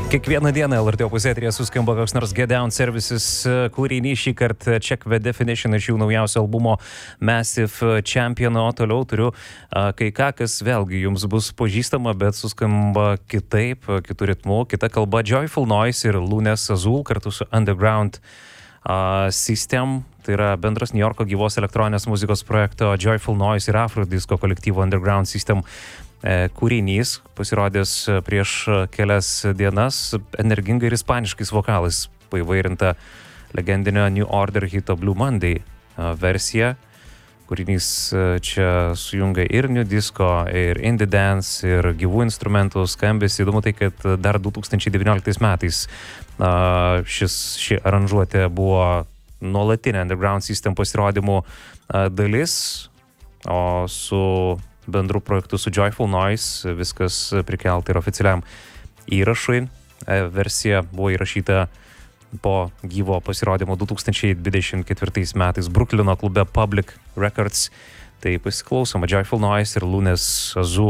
Kiekvieną dieną LRT opus eteryje suskamba koks nors Get Down Services kūrinys, šį kartą Check the Definition iš jų naujausio albumo Massive Champion, o toliau turiu kai ką, kas vėlgi jums bus pažįstama, bet suskamba kitaip, kitų ritmų, kita kalba. Joyful Noise ir Lunes Azul kartu su Underground System, tai yra bendras New Yorko gyvos elektroninės muzikos projekto Joyful Noise ir Afrodisko kolektyvo Underground System kūrinys, pasirodęs prieš kelias dienas, energingai ir ispaniškais vokalais paįvairinta legendinio New Order hito Blue Monday versija. Kūrinys čia sujungia ir new disco, ir indie dance, ir gyvų instrumentų skambesį. Įdomu tai, kad dar 2019 metais ši aranžuotė buvo nuolatinė Underground System pasirodymų dalis, o su bendrų projektų su Joyful Noise viskas prikelta ir oficialiam įrašui. Versija buvo įrašyta po gyvo pasirodymo 2024 metais Bruklino klube Public Records. Tai pasiklausoma Joyful Noise ir Lunes Azul.